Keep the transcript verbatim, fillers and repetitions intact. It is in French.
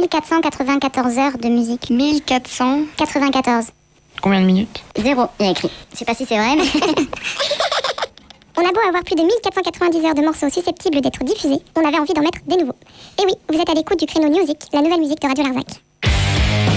mille quatre cent quatre-vingt-quatorze heures de musique. mille quatre cent quatre-vingt-quatorze. Combien de minutes? Zéro, il y a écrit. Je sais pas si c'est vrai, mais... On a beau avoir plus de mille quatre cent quatre-vingt-dix heures de morceaux susceptibles d'être diffusés, on avait envie d'en mettre des nouveaux. Et oui, vous êtes à l'écoute du créneau Music, la nouvelle musique de Radio Larzac.